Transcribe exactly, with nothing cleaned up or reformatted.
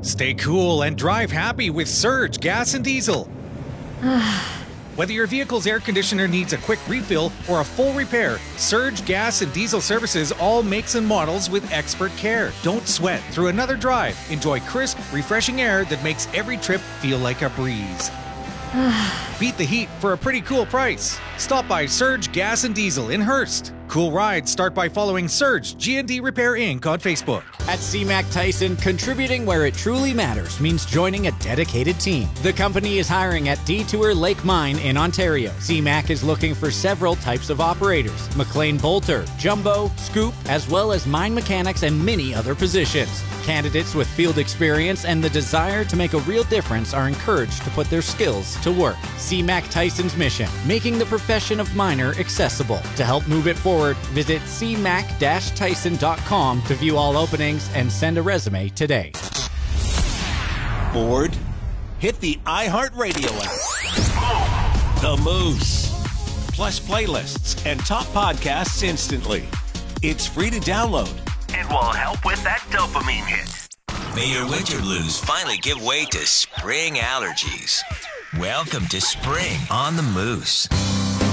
Stay cool and drive happy with Surge Gas and Diesel. Whether your vehicle's air conditioner needs a quick refill or a full repair, Surge Gas and Diesel services all makes and models with expert care. Don't sweat through another drive. Enjoy crisp, refreshing air that makes every trip feel like a breeze. Beat the heat for a pretty cool price. Stop by Surge Gas and Diesel in Hearst. Cool rides start by following Surge G and D Repair Incorporated on Facebook. At C MAC Tyson, contributing where it truly matters means joining a dedicated team. The company is hiring at Detour Lake Mine in Ontario. C MAC is looking for several types of operators: McLean bolter, jumbo, scoop, as well as mine mechanics and many other positions. Candidates with field experience and the desire to make a real difference are encouraged to put their skills to work. C MAC Tyson's mission, making the profession of miner accessible. To help move it forward, visit c mac dash tyson dot com to view all openings and send a resume today. Bored? Hit the iHeartRadio app. The Moose. Plus playlists and top podcasts instantly. It's free to download. It will help with that dopamine hit. May your winter blues finally give way to spring allergies. Welcome to spring on the Moose.